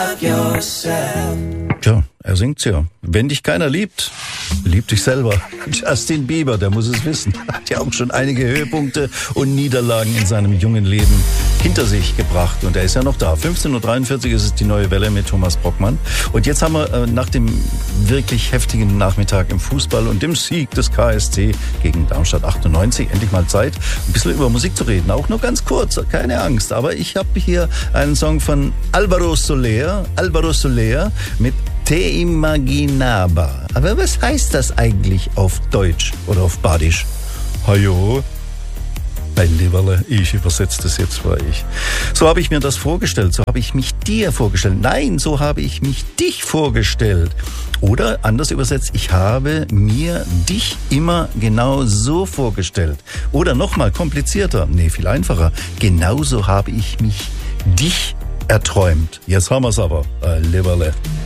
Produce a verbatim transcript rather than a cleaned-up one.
Tja, er singt's ja. Wenn dich keiner liebt, lieb dich selber. Justin Bieber, der muss es wissen, hat ja auch schon einige Höhepunkte und Niederlagen in seinem jungen Leben hinter sich gebracht. Und er ist ja noch da. fünfzehn Uhr dreiundvierzig ist es die neue Welle mit Thomas Brockmann. Und jetzt haben wir äh, nach dem wirklich heftigen Nachmittag im Fußball und dem Sieg des K S C gegen Darmstadt achtundneunzig endlich mal Zeit, ein bisschen über Musik zu reden. Auch nur ganz kurz, keine Angst. Aber ich habe hier einen Song von Álvaro Soler, Álvaro Soler mit Te Imaginaba. Aber was heißt das eigentlich auf Deutsch oder auf Badisch? Hajo? Mein Lieberle, ich übersetze das jetzt für euch. So habe ich mir das vorgestellt, so habe ich mich dir vorgestellt. Nein, so habe ich mich dich vorgestellt. Oder anders übersetzt, ich habe mir dich immer genau so vorgestellt. Oder nochmal komplizierter, nee, viel einfacher. Genauso habe ich mich dich erträumt. Jetzt haben wir es aber, äh, Lieberle.